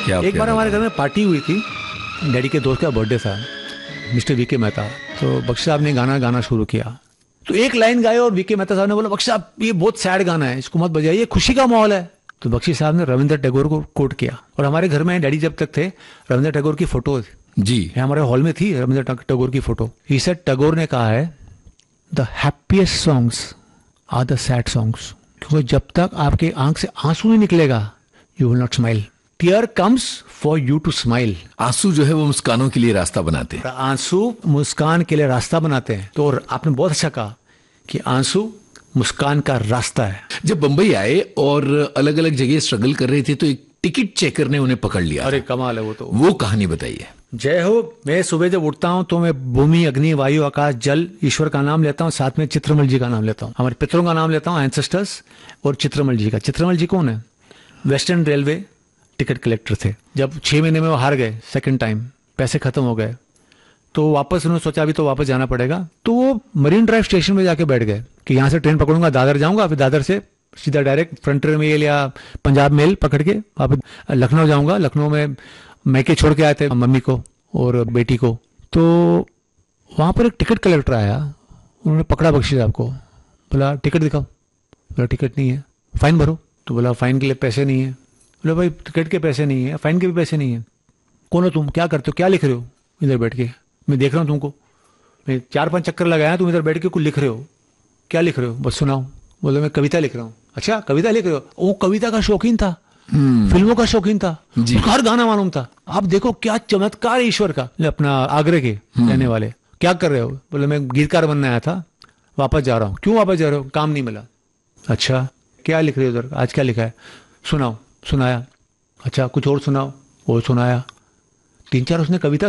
क्या एक बार प्यारा हमारे था। घर में पार्टी हुई थी, डैडी के दोस्त का बर्थडे था, मिस्टर वीके मेहता। तो बख्शी साहब ने गाना गाना शुरू किया, तो एक लाइन गाए और वीके मेहता साहब ने बोला, बख्शी साहब ये बहुत सैड गाना है, इसको मत बजाइए, ये खुशी का माहौल है। तो बख्शी साहब ने रविंद्र टैगोर को कोट किया, और हमारे घर में डैडी जब तक थे रविंद्र टैगोर की फोटो जी। हमारे हॉल में थी, रविंद्र टैगोर की फोटो। ही सेड, टैगोर ने कहा है, the happiest songs are the sad songs, क्योंकि जब तक आपके आंख से आंसू नहीं निकलेगा, you will not smile. Tier comes for you to smile. आंसू जो है वो मुस्कानों के लिए रास्ता बनाते हैं। आंसू मुस्कान के लिए रास्ता बनाते हैं। तो आपने बहुत अच्छा कहा कि आंसू मुस्कान का रास्ता है। जब बंबई आए और अलग अलग जगह स्ट्रगल कर रहे थे तो एक टिकट चेकर ने उन्हें पकड़ लिया अरे था। कमाल है वो तो। वो कहानी बताइए। जय हो। मैं सुबह जब उठता हूँ तो मैं भूमि, अग्नि, वायु, आकाश, जल, ईश्वर का नाम लेता हूँ, साथ में चित्रमल जी का नाम लेता हूँ, हमारे पितरों का नाम लेता हूँ, एंसेस्टर्स, और चित्रमल जी का। चित्रमल जी कौन है? वेस्टर्न रेलवे टिकट कलेक्टर थे। जब 6 महीने में वो हार गए, सेकंड टाइम पैसे खत्म हो गए, तो वापस उन्होंने सोचा अभी तो वापस जाना पड़ेगा, तो वो मरीन ड्राइव स्टेशन में जाके बैठ गए कि यहाँ से ट्रेन पकड़ूंगा, दादर जाऊंगा, फिर दादर से सीधा डायरेक्ट फ्रंटियर मेल या पंजाब मेल पकड़ के वापस लखनऊ जाऊंगा। लखनऊ में मैके छोड़ के आए थे मम्मी को और बेटी को। तो वहां पर एक टिकट कलेक्टर आया, उन्होंने पकड़ा बख्शी साहब को, बोला टिकट दिखाओ। बोला टिकट नहीं है। फाइन भरो। तो बोला फाइन के लिए पैसे नहीं है। बोला भाई टिकट के पैसे नहीं है, फाइन के भी पैसे नहीं है। कौन हो तुम, क्या करते हो, क्या लिख रहे हो इधर बैठ के? मैं देख रहा हूँ तुमको, मैं 4-5 चक्कर लगाया, तुम इधर बैठ के कुछ लिख रहे हो, क्या लिख रहे हो, बस सुनाओ। बोले मैं कविता लिख रहा हूँ। अच्छा कविता लिख रहे हो? वो कविता का शौकीन था, फिल्मों का शौकीन था, जी। उसको हर गाना मालूम था। आप देखो क्या चमत्कार है ईश्वर का। अपना आगरे के रहने वाले, क्या कर रहे हो? बोले मैं गीतकार बनने आया था, वापस जा रहा हूँ। क्यों वापस जा रहे हो? काम नहीं मिला। अच्छा क्या लिख रहे हो उधर, आज क्या लिखा है? सुनाओ। सुनाया। अच्छा कुछ और सुनाओ। और सुनाया। 3-4 उसने कविता